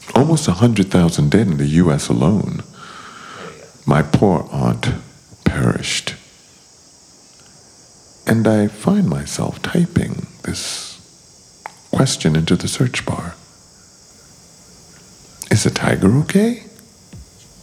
Almost 100,000 dead in the U.S. alone. My poor aunt perished. And I find myself typing this question into the search bar. Is a tiger okay?